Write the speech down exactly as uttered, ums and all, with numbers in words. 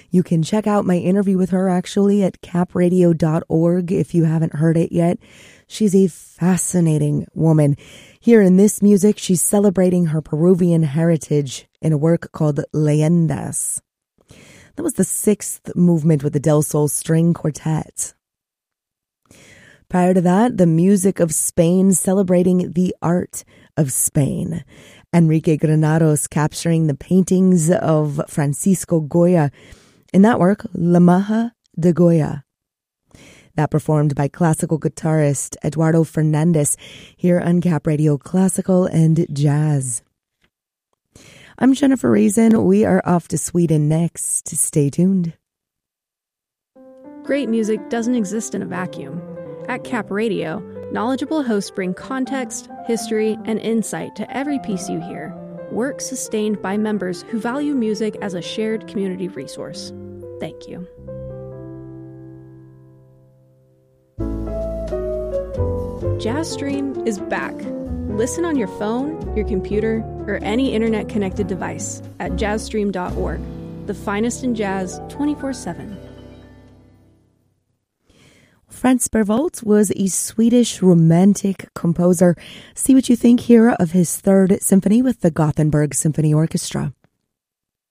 You can check out my interview with her actually at cap radio dot org if you haven't heard it yet. She's a fascinating woman. Here in this music, she's celebrating her Peruvian heritage in a work called Leyendas. That was the sixth movement with the Del Sol String Quartet. Prior to that, the music of Spain celebrating the art of Spain. Enrique Granados capturing the paintings of Francisco Goya in that work, La Maja de Goya. That performed by classical guitarist Eduardo Fernandez here on Cap Radio Classical and Jazz. I'm Jennifer Reason. We are off to Sweden next. Stay tuned. Great music doesn't exist in a vacuum. At Cap Radio, knowledgeable hosts bring context, history, and insight to every piece you hear. Work sustained by members who value music as a shared community resource. Thank you. JazzStream is back. Listen on your phone, your computer, or any internet-connected device at jazz stream dot org. The finest in jazz, twenty-four seven. Franz Berwald was a Swedish romantic composer. See what you think here of his third symphony with the Gothenburg Symphony Orchestra.